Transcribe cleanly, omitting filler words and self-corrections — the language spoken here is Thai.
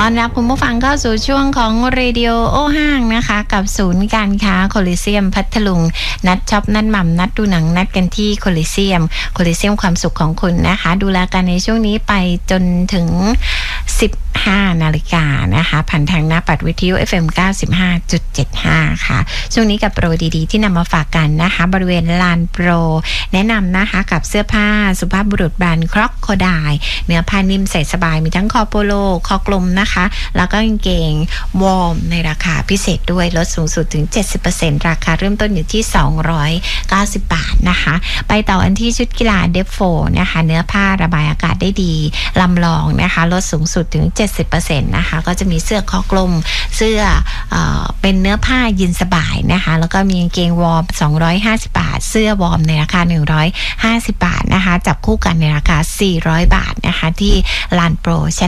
ต้อนรับคุณผู้ฟังเข้าสู่ช่วงของเรดิโอโอห้างนะคะกับศูนย์การค้าโคลิเซียมพัทลุงนัดช็อปนัดหม่ำนัดดูหนังนัดกันที่โคลิเซียมความสุขของคุณนะคะดูแลกันในช่วงนี้ไปจนถึง15 นาฬิกานะคะผ่านทางหน้าปัดวิทยุ FM 95.75 ค่ะช่วงนี้กับโปรดีๆที่นำมาฝากกันนะคะบริเวณลานโปรแนะนำนะคะกับเสื้อผ้าสุภาพบุรุษแบรนด์คร็อกโคไดเนื้อผ้านิ่มใส่สบายมีทั้งคอโปโลคอกลมนะคะแล้วก็กางเกงวอร์มในราคาพิเศษด้วยลดสูงสุดถึง 70% ราคาเริ่มต้นอยู่ที่290 บาทนะคะไปต่ออันที่ชุดกีฬาเดฟโฟนะคะเนื้อผ้าระบายอากาศได้ดีลำลองนะคะลดสูงสุดถึง 70% นะคะก็จะมีเสื้อคอกลมเสื้อเป็นเนื้อผ้ายีนสบายนะคะแล้วก็มีกางเกงวอร์ม250 บาทเสื้อวอร์มในราคา150 บาทนะคะจับคู่กันในราคา400 บาทนะคะที่ลานโปรชั้น